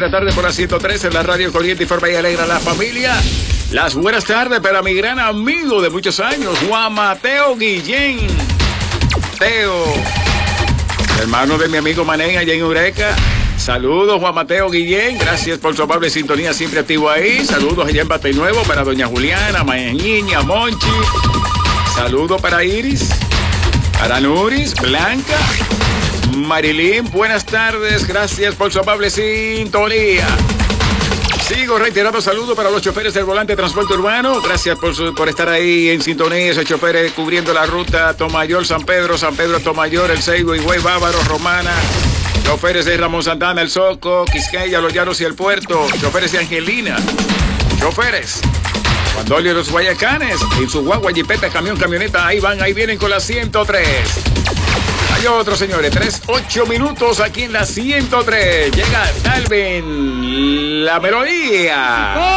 la tarde por la 103 en la radio Corriente, informa y alegra a la familia. Las buenas tardes para mi gran amigo de muchos años, Juan Mateo Guillén. Teo, hermano de mi amigo Manén allá en Eureka. Saludos, Juan Mateo Guillén. Gracias por su amable sintonía, siempre activo ahí. Saludos allá en Bate Nuevo para doña Juliana, Mañiña, Monchi. Saludos para Iris, para Nuris, Blanca, Marilyn. Buenas tardes. Gracias por su amable sintonía. Sigo reiterando saludos para los choferes del volante de transporte urbano. Gracias por estar ahí en sintonía. Esos choferes cubriendo la ruta Tomayor, San Pedro, Tomayor, El Seibo, Higüey, Bávaro, Romana. Choferes de Ramón Santana, El Soco, Quisqueya, Los Llanos y El Puerto. Choferes de Angelina. Choferes Juan Dolio, Los Guayacanes. En su guagua, jipeta, camión, camioneta. Ahí van, ahí vienen con la 103. Hay otro, señores. 8 minutos aquí en la 103. Llega Dalvin, la melodía.